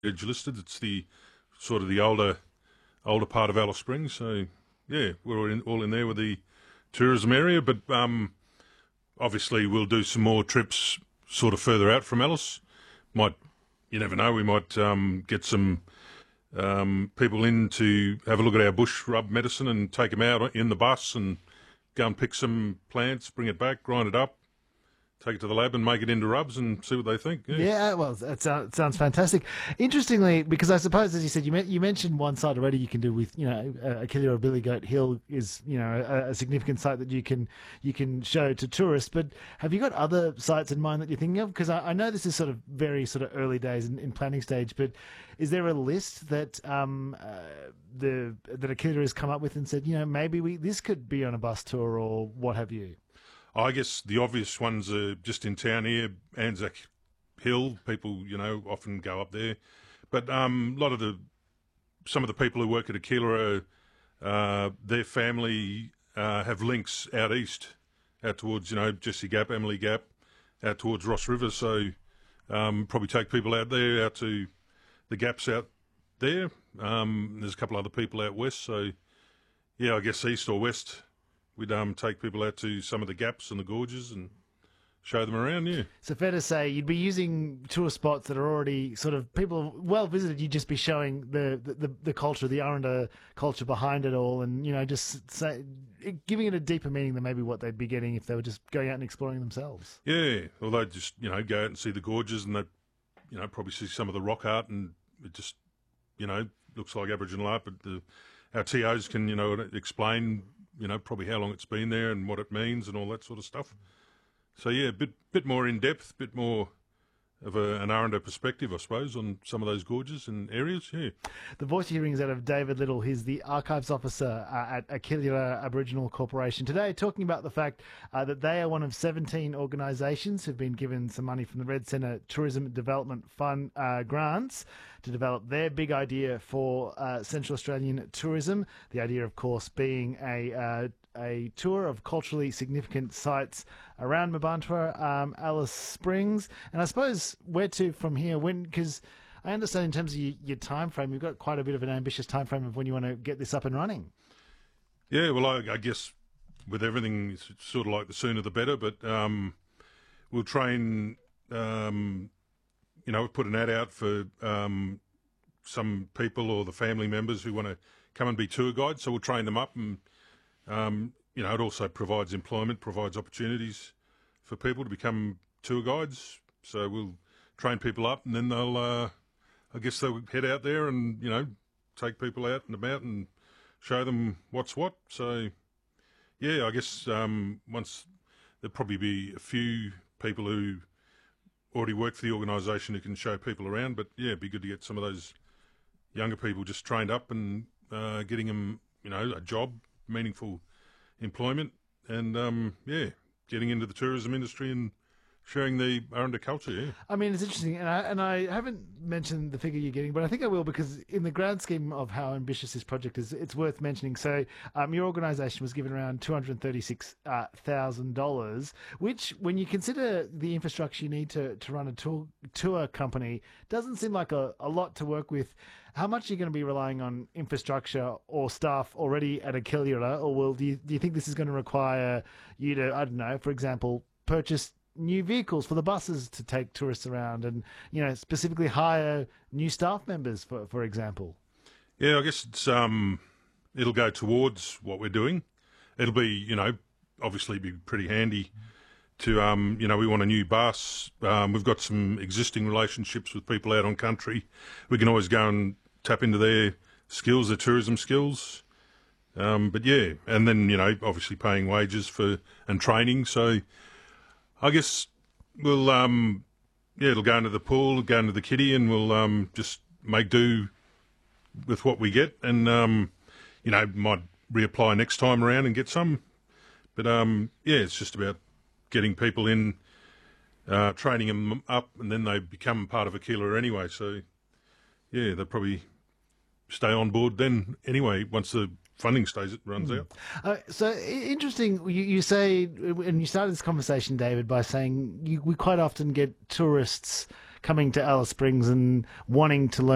Edge listed. It's the sort of the older part of Alice Springs. So yeah, we're all in there with the tourism area, but obviously we'll do some more trips sort of further out from Alice. You never know, we might get some people in to have a look at our bush rub medicine and take them out in the bus and go and pick some plants, bring it back, grind it up, take it to the lab and make it into rubs and see what they think. Yeah, well, that sounds fantastic. Interestingly, because I suppose, as you said, you mentioned one site already you can do with, Achillea or Billy Goat Hill is, a significant site that you can show to tourists. But have you got other sites in mind that you're thinking of? Because I know this is sort of very sort of early days in planning stage, but is there a list that that Achillea has come up with and said, maybe this could be on a bus tour or what have you? I guess the obvious ones are just in town here, Anzac Hill. People, often go up there. But some of the people who work at Aquila, their family have links out east, out towards, Jessie Gap, Emily Gap, out towards Ross River. So probably take people out there, out to the gaps out there. There's a couple other people out west. So, yeah, I guess east or west. We'd take people out to some of the gaps and the gorges and show them around, yeah. So fair to say you'd be using tour spots that are already sort of people well visited. You'd just be showing the culture, the Aranda culture behind it all, and giving it a deeper meaning than maybe what they'd be getting if they were just going out and exploring themselves. Yeah, or they'd just go out and see the gorges, and they'd probably see some of the rock art, and it just looks like Aboriginal art. But our TOs can explain probably how long it's been there and what it means and all that sort of stuff. So yeah, a bit more in depth, bit more of an Aranda perspective, I suppose, on some of those gorges and areas. Yeah. The voice you're hearing is out of David Little. He's the archives officer at Aquila Aboriginal Corporation today, talking about the fact that they are one of 17 organisations who've been given some money from the Red Centre Tourism Development Fund grants to develop their big idea for Central Australian tourism. The idea, of course, being a tour of culturally significant sites around Mparntwe, Alice Springs, and I suppose where to from here? Because I understand in terms of your time frame, you've got quite a bit of an ambitious time frame of when you want to get this up and running. Yeah, well, I guess with everything, it's sort of like the sooner the better. But we'll train. We've put an ad out for some people or the family members who want to come and be tour guides. So we'll train them up and. It also provides employment, provides opportunities for people to become tour guides. So we'll train people up, and then they'll head out there and take people out and about and show them what's what. So yeah, I guess once there'll probably be a few people who already work for the organisation who can show people around. But yeah, it'd be good to get some of those younger people just trained up and getting them a job, meaningful employment, and getting into the tourism industry and sharing the Aranda culture. Yeah, I mean, it's interesting, and I haven't mentioned the figure you're getting, but I think I will, because in the grand scheme of how ambitious this project is, it's worth mentioning. So your organisation was given around $236,000, which, when you consider the infrastructure you need to run a tour company, doesn't seem like a lot to work with. How much are you going to be relying on infrastructure or staff already at Aquila, or do you think this is going to require you to, I don't know, for example, purchase new vehicles for the buses to take tourists around, and specifically hire new staff members, for example? Yeah, I guess it's it'll go towards what we're doing. It'll be obviously be pretty handy to we want a new bus. We've got some existing relationships with people out on country. We can always go and tap into their skills, their tourism skills. But yeah, and then obviously paying wages and training. So I guess we'll it'll go into the pool, go into the kitty, and we'll just make do with what we get, and might reapply next time around and get some. But it's just about getting people in, training them up, and then they become part of Aquila anyway. So yeah, they'll probably stay on board then anyway once the funding stage runs out. So interesting. You say, and you started this conversation, David, by saying we quite often get tourists coming to Alice Springs and wanting to learn